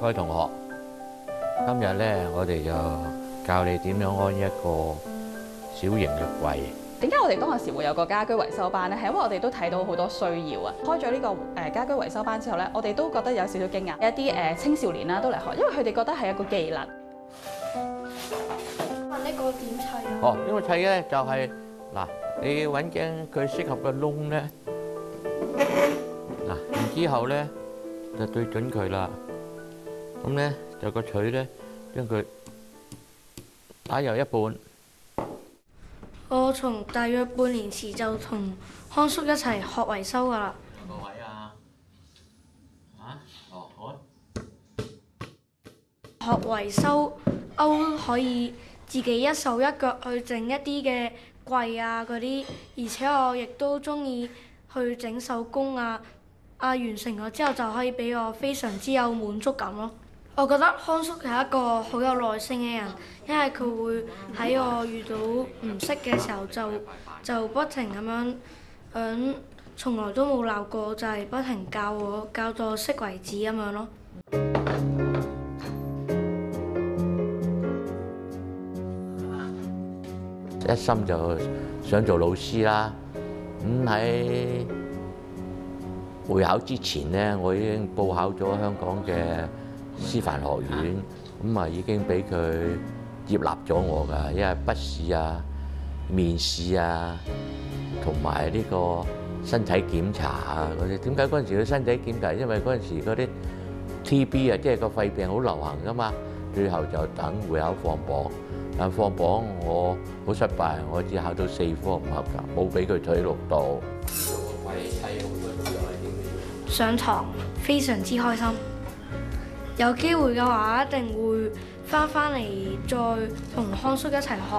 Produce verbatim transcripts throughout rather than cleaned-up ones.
各位同學，今日咧我哋就教你點樣安一個小型嘅櫃。 點解我哋當時會有個家居維修班咧？係因為我哋都睇到好多需要啊！開咗呢個誒家居維修班之後咧，我哋都覺得有少少驚訝，有一啲誒青少年啦都嚟學，因為佢哋覺得係一個技能。 問呢個點砌啊？ 哦，呢個砌咧就係嗱，你揾緊佢適合嘅窿咧，嗱，然之後咧就對準佢啦。咁咧就個錘咧將佢打入一半。 我從大約半年前就同康叔一齊學維修㗎啦。 有冇位啊？啊？哦，好啊。 學維修歐可以自己一手一腳去整一啲嘅櫃啊嗰啲，而且我亦都中意去整手工啊。啊，完成咗之後就可以俾我非常之有滿足感咯。我覺得康叔係一個好有耐性嘅人，因為佢會喺我遇到唔識嘅時候就就不停咁樣響，從來都冇鬧過，就係不停教我，教到我識為止咁樣咯。 一心就想做老師啦，咁喺會考之前咧，我已經報考咗香港嘅師範學院，咁啊已經俾佢接納咗我㗎，因為筆試啊、面試啊，同埋呢個身體檢查啊嗰啲。點解嗰陣時嘅身體檢查？因為嗰陣時嗰啲 T B 啊，即係個肺病好流行㗎嘛。最後就等會考放榜，但放榜我好失敗，我只考到四科唔合格，冇俾佢退錄到。 上堂非常之開心，有機會嘅話一定會翻返嚟再同康叔一齊學。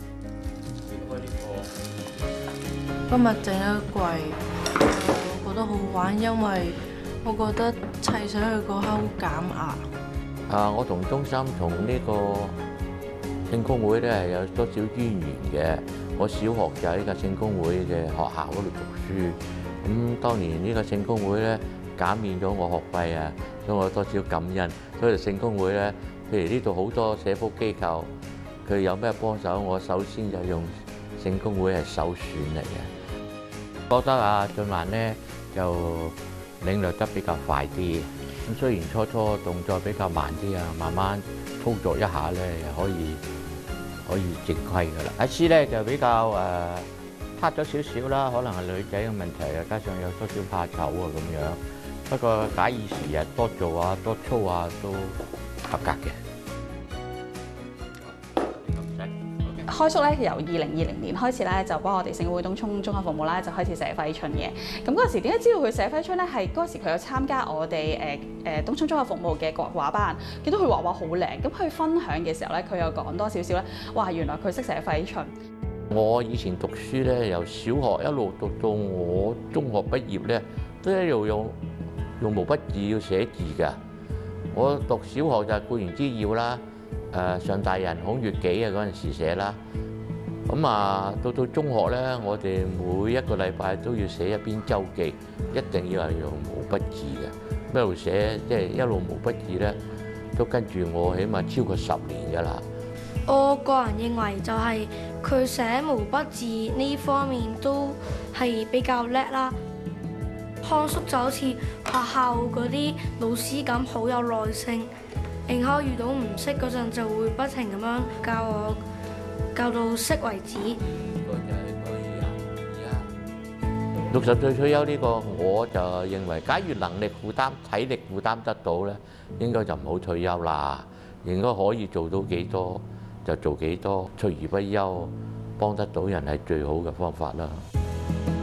今日整咗個櫃，我覺得好玩，因為我覺得砌上去嗰刻好減壓。 啊，我同中心同呢個聖公會咧係有多少淵源嘅。我小學就喺呢個聖公會嘅學校嗰度讀書。咁當年呢個聖公會咧減免咗我學費啊，所以我多少感恩。所以聖公會咧，譬如呢度好多社福機構，佢有咩幫手，我首先就用聖公會係首選嚟嘅。覺得啊，俊環咧就領略得比較快啲。咁雖然初初動作比較慢啲啊，慢慢操作一下咧，又可以可以正規㗎啦。阿師咧就比較誒攤咗少少啦，可能係女仔嘅問題啊，加上有多少怕醜啊咁樣。不過假以時日，多做啊，多操啊，都合格嘅。 開叔咧由二零二零年開始咧，就幫我哋聖公會東涌中學服務啦，就開始寫揮春嘅。咁嗰時點解知道佢寫揮春咧？係嗰時佢有參加我哋誒誒東涌中學服務嘅國畫班，見到佢畫畫好靚。咁佢分享嘅時候咧，佢又講多少少咧，哇！原來佢識寫揮春。 我以前讀書咧，由小學一路讀到我中學畢業咧，都一路用用毛筆字要寫字㗎。我讀小學就固然之要啦。誒上大人孔乙己啊嗰陣時寫啦，咁啊到到中學咧，我哋每一個禮拜都要寫一篇週記，一定要係用毛筆字嘅，一路寫即係一路毛筆字咧，都跟住我起碼超過十年㗎啦。 我個人認為就係佢寫毛筆字呢方面都係比較叻啦。康叔就好似學校嗰啲老師咁，好有耐性。然後遇到唔識嗰陣，就會不停咁樣教我，教到識為止。 六十歲退休呢個，我就認為，假如能力負擔、體力負擔得到咧，應該就唔好退休啦。應該可以做到幾多就做幾多，退而不休，幫得到人係最好嘅方法啦。